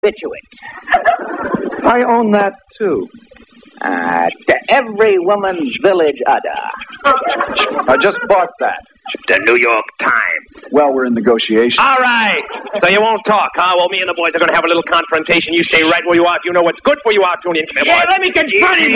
Bituate. I own that, too. To Every Woman's Village Udder. I just bought that. The New York Times. Well, we're in negotiation. All right. So you won't talk, huh? Well, me and the boys are going to have a little confrontation. You stay right where you are. If you know what's good for you, Artunian. Come here, boys. Let me confront him.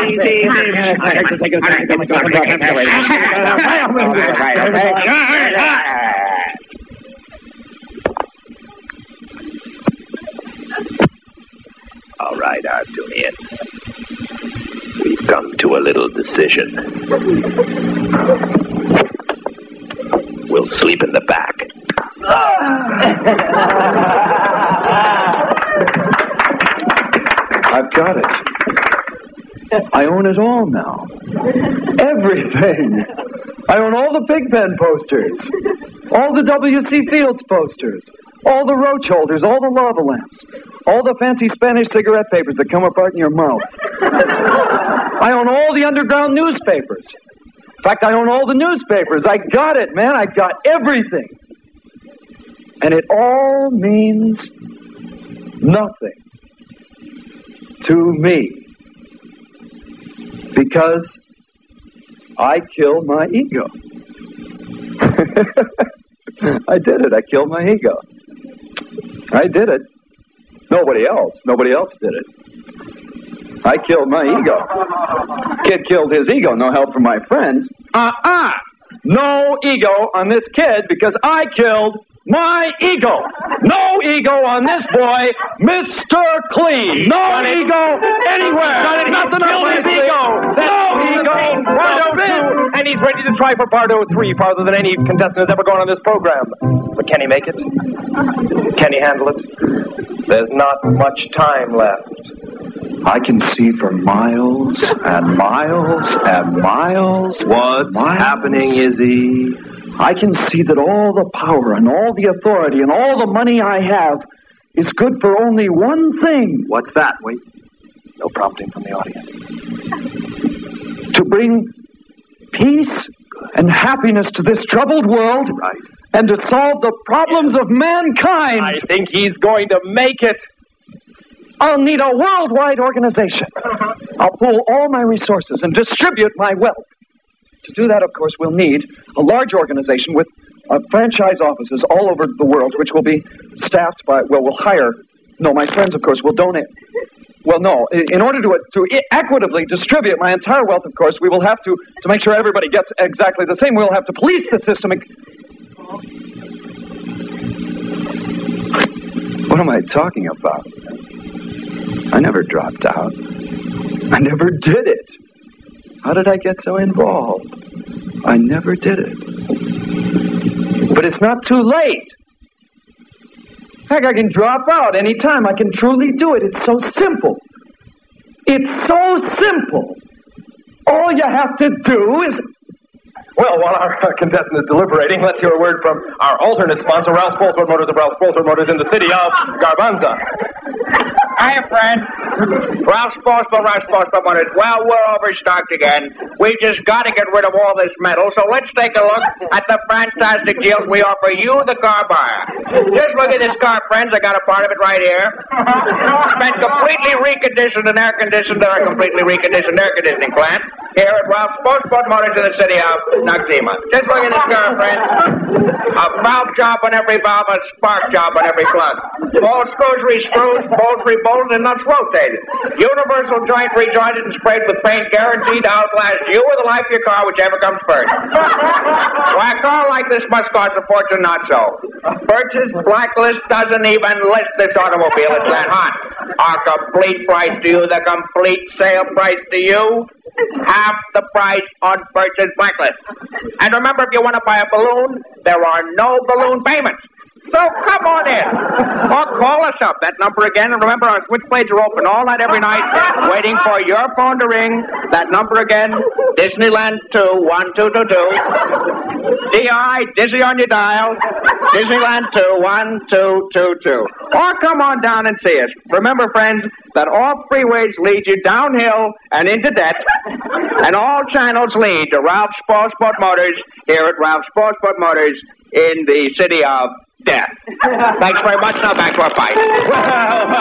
All right, Artunian. We've come to a little decision. We'll sleep in the back. I've got it. I own it all now. Everything. I own all the Pigpen posters. All the W.C. Fields posters. All the roach holders. All the lava lamps. All the fancy Spanish cigarette papers that come apart in your mouth. I own all the underground newspapers. In fact, I own all the newspapers. I got it, man. I got everything. And it all means nothing to me. Because I killed my ego. I did it. I killed my ego. I did it. Nobody else did it. I killed my ego. Kid killed his ego. No help from my friends. No ego on this kid because I killed my ego. No ego on this boy, Mr. Clean. No ego anywhere. Nothing on his ego. No ego. Pardo 2. And he's ready to try for Pardo 3 farther than any contestant has ever gone on this program. But can he make it? Can he handle it? There's not much time left. I can see for miles and miles and miles. What's happening, Izzy? I can see that all the power and all the authority and all the money I have is good for only one thing. What's that? Wait. No prompting from the audience. To bring peace and happiness to this troubled world. Right. And to solve the problems of mankind. I think he's going to make it. I'll need a worldwide organization. I'll pool all my resources and distribute my wealth. To do that, of course, we'll need a large organization with franchise offices all over the world, which will be staffed by, we'll hire, my friends, of course, will donate. Well, no, in order to equitably distribute my entire wealth, of course, we will have to make sure everybody gets exactly the same, we'll have to police the system. What am I talking about? I never dropped out. I never did it. How did I get so involved? I never did it. But it's not too late. Heck, I can drop out anytime. I can truly do it. It's so simple. It's so simple. All you have to do is... Well, while our contestant is deliberating, let's hear a word from our alternate sponsor, Ralph Spolsford Motors of Ralph Spolsford Motors in the city of Garbanza. Hiya, friend. Ralph Spolsford Motors. Well, we're overstocked again. We just got to get rid of all this metal, so let's take a look at the fantastic deals we offer you, the car buyer. Just look at this car, friends. I got a part of it right here. It's been completely reconditioned and air-conditioned in our completely reconditioned air conditioning plant here at Ralph Spolsford Motors in the city of Noxema. Just look at this car, friends. A valve job on every valve, a spark job on every plug. All screws re-screwed, bolts re-bolted, and nuts rotated. Universal joint rejointed and sprayed with paint, guaranteed to outlast you or the life of your car, whichever comes first. Why, a car like this must cost a fortune, not so. Purchase Blacklist doesn't even list this automobile. It's that hot. Our complete price to you, the complete sale price to you, half the price on purchase Blacklist. And remember, if you want to buy a balloon, there are no balloon payments. So come on in. Or call us up. That number again. And remember, our switchblades are open all night, every night, waiting for your phone to ring. That number again, Disneyland 21222. DI, Dizzy on your dial. Disneyland 21222. Or come on down and see us. Remember, friends, that all freeways lead you downhill and into debt. And all channels lead to Ralph Spolsford Motors here at Ralph Spolsford Motors in the city of death. Thanks very much. Now back to our fight. Well,